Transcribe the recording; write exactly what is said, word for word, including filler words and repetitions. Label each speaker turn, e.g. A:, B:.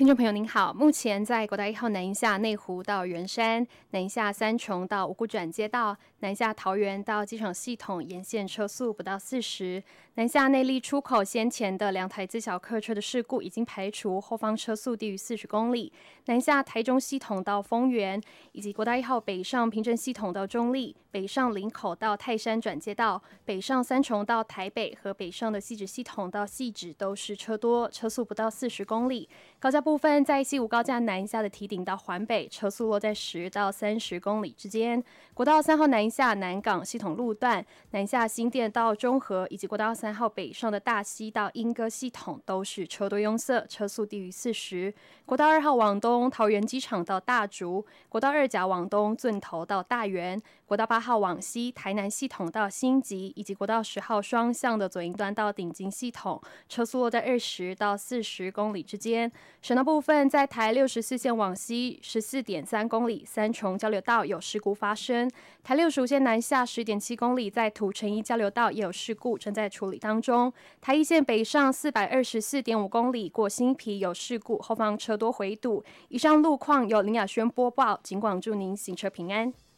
A: 听众朋友您好，目前在国道一号南一下内湖到圆山、南一下三重到五股转接道、南一下桃园到机场系统沿线车速不到四十，南下内坜出口先前的两台自小客车的事故已经排除，后方车速低于四十公里。南下台中系统到丰原，以及国道一号北上平镇系统到中立、北上林口到泰山转接道、北上三重到台北和北上的汐止系统到汐止都是车多，车速不到四十公里。高架部分，在西武高架南下的堤顶到环北，车速落在十到三十公里之间。国道三号南下南港系统路段，南下新店到中和，以及国道三号北上的大溪到莺歌系统都是车多拥塞，车速低于四十。国道二号往东，桃园机场到大竹；国道二甲往东，圳头到大园；国道八号往西，台南系统到新集，以及国道十号双向的左营端到顶金系统，车速落在二十到四十公里之间。省道部分，在台六十四线往西十四点三公里，三重交流道有事故发生；台六十五线南下十点七公里，在土城一交流道也有事故，正在处理当中。台一线北上四百二十四点五公里，过新埤有事故，后方车多回堵。以上路况由林雅轩播报，尽管祝您行车平安。